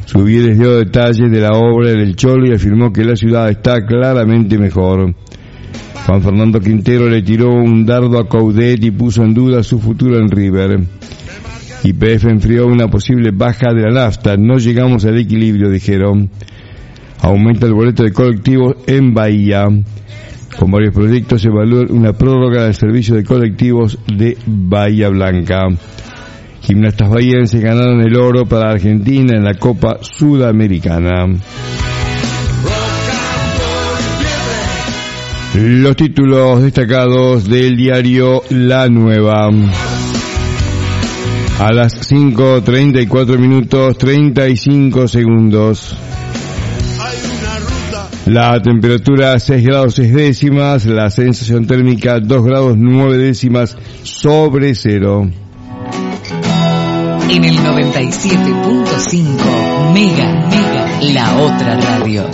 Subié les dio detalles de la obra en el Cholo y afirmó que la ciudad está claramente mejor. Juan Fernando Quintero le tiró un dardo a Coudet y puso en duda su futuro en River. YPF enfrió una posible baja de la nafta. No llegamos al equilibrio, dijeron. Aumenta el boleto de colectivos en Bahía. Con varios proyectos se evalúa una prórroga del servicio de colectivos de Bahía Blanca. Gimnastas bahienses ganaron el oro para Argentina en la Copa Sudamericana. Los títulos destacados del diario La Nueva. A las 5:34 minutos 35 segundos. La temperatura 6 grados 6 décimas, la sensación térmica 2 grados 9 décimas sobre cero. En el 97.5 Mega, la otra radio.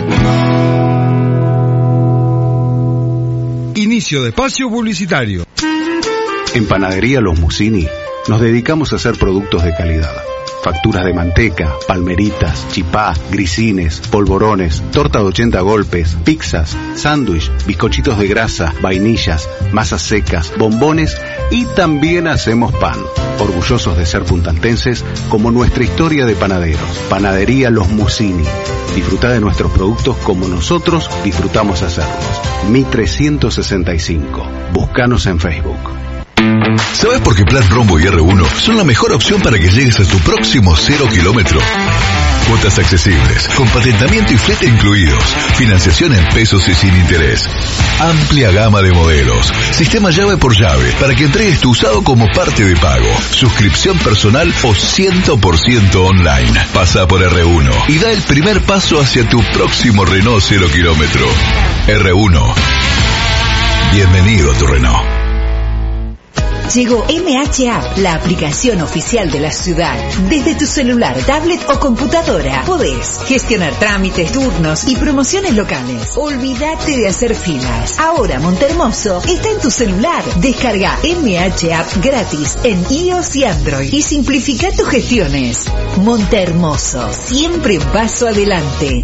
Inicio de espacio publicitario. En Panadería Los Musini nos dedicamos a hacer productos de calidad. Facturas de manteca, palmeritas, chipá, grisines, polvorones, torta de 80 golpes, pizzas, sándwich, bizcochitos de grasa, vainillas, masas secas, bombones y también hacemos pan. Orgullosos de ser puntaltenses como nuestra historia de panaderos. Panadería Los Musini. Disfruta de nuestros productos como nosotros disfrutamos hacerlos. Mi 365. Búscanos en Facebook. ¿Sabes por qué Plan Rombo y R1 son la mejor opción para que llegues a tu próximo 0 kilómetro? Cuotas accesibles, con patentamiento y flete incluidos, financiación en pesos y sin interés. Amplia gama de modelos, sistema llave por llave, para que entregues tu usado como parte de pago, suscripción personal o 100% online. Pasa por R1 y da el primer paso hacia tu próximo Renault 0 kilómetro. R1. Bienvenido a tu Renault. Llegó MH App, la aplicación oficial de la ciudad. Desde tu celular, tablet o computadora podés gestionar trámites, turnos y promociones locales. Olvídate de hacer filas. Ahora Montehermoso está en tu celular. Descarga MH App gratis en iOS y Android y simplifica tus gestiones. Montehermoso, siempre un paso adelante.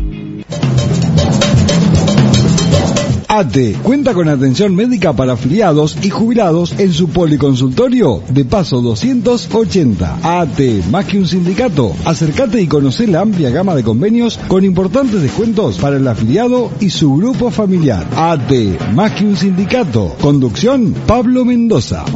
ATE cuenta con atención médica para afiliados y jubilados en su policonsultorio de Paso 280. ATE, más que un sindicato. Acércate y conoce la amplia gama de convenios con importantes descuentos para el afiliado y su grupo familiar. ATE, más que un sindicato. Conducción, Pablo Mendoza.